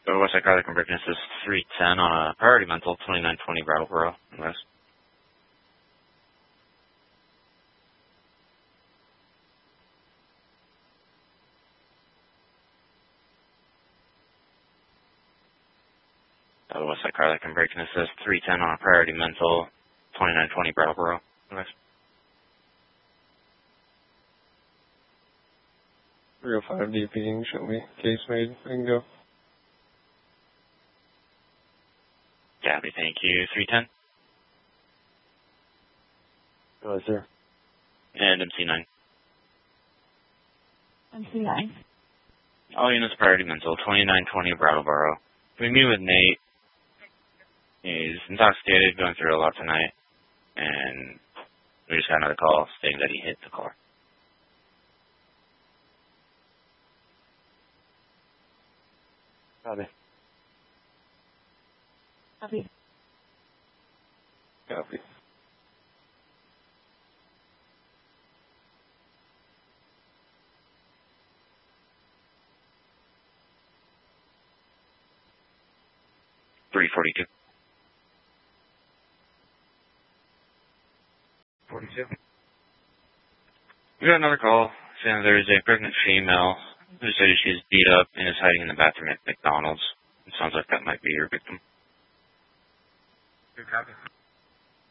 So Westside Carly Convergence is 310 on a priority mental, 2920 Brattleboro, West. Westside Carly Convergence is 310 on a priority mental, 2920 Brattleboro, West. 305 DP, show me. Case made. I can go. Copy, thank you. 310. Go ahead, sir. And MC9. MC9. All units priority mental, 2920 Brattleboro. We meet with Nate. He's intoxicated, going through a lot tonight. And we just got another call stating that he hit the car. Copy. Copy. Copy. $342. 42. We got another call saying that there is a pregnant female who said she's beat up and is hiding in the bathroom at McDonald's. It sounds like that might be your victim. Good copy.